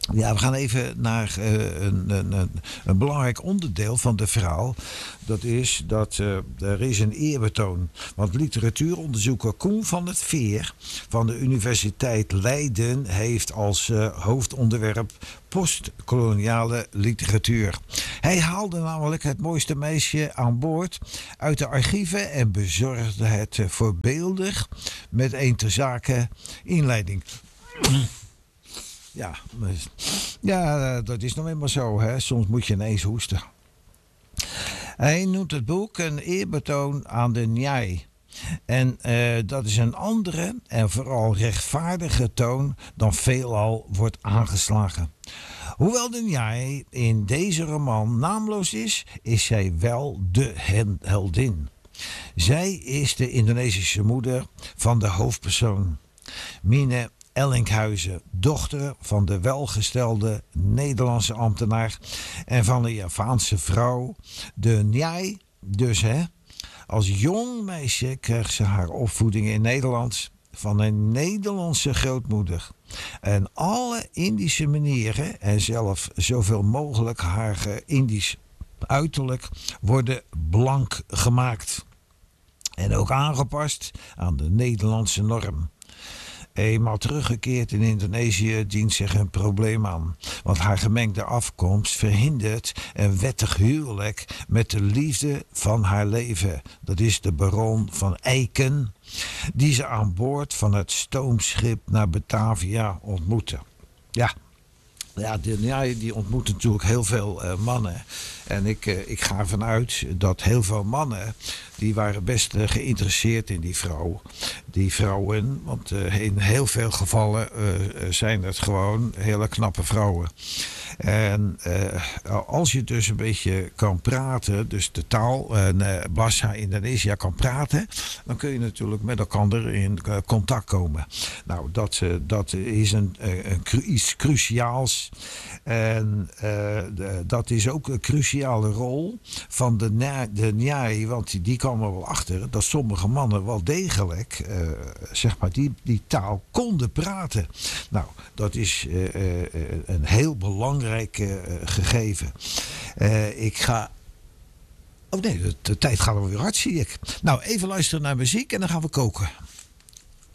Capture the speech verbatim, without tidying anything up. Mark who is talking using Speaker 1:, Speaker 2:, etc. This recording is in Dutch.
Speaker 1: Ja, we gaan even naar uh, een, een, een, een belangrijk onderdeel van de verhaal. Dat is dat uh, er is een eerbetoon. Want literatuuronderzoeker Koen van het Veer van de Universiteit Leiden heeft als uh, hoofdonderwerp postkoloniale literatuur. Hij haalde namelijk het mooiste meisje aan boord uit de archieven en bezorgde het uh, voorbeeldig met een ter zake inleiding. Ja, ja, dat is nou eenmaal zo. Hè? Soms moet je ineens hoesten. Hij noemt het boek een eerbetoon aan de Njai. En uh, dat is een andere en vooral rechtvaardige toon dan veelal wordt aangeslagen. Hoewel de Njai in deze roman naamloos is, is zij wel de heldin. Zij is de Indonesische moeder van de hoofdpersoon, Mine Ellinkhuizen, dochter van de welgestelde Nederlandse ambtenaar en van een Javaanse vrouw, de Njai. Dus hè, als jong meisje kreeg ze haar opvoeding in Nederland van een Nederlandse grootmoeder. En alle Indische manieren en zelf zoveel mogelijk haar Indisch uiterlijk worden blank gemaakt. En ook aangepast aan de Nederlandse norm. Eenmaal teruggekeerd in Indonesië dient zich een probleem aan. Want haar gemengde afkomst verhindert een wettig huwelijk met de liefde van haar leven. Dat is de baron van Eiken, die ze aan boord van het stoomschip naar Batavia ontmoette. Ja, ja, die, ja, die ontmoet natuurlijk heel veel uh, mannen. En ik, uh, ik ga ervan uit dat heel veel mannen, die waren best uh, geïnteresseerd in die vrouw. Die vrouwen, want uh, in heel veel gevallen uh, zijn het gewoon hele knappe vrouwen. En uh, als je dus een beetje kan praten, dus de taal, uh, Bahasa Indonesia kan praten, dan kun je natuurlijk met elkaar in uh, contact komen. Nou, dat, uh, dat is een, uh, een cru- iets cruciaals. En uh, de, dat is ook een cruciale rol van de, na- de Njai, want die, die kwam er wel achter dat sommige mannen wel degelijk, uh, zeg maar, die, die taal konden praten. Nou, dat is uh, uh, een heel belangrijk uh, gegeven. Uh, ik ga... Oh nee, de, de tijd gaat alweer hard, zie ik. Nou, even luisteren naar muziek en dan gaan we koken.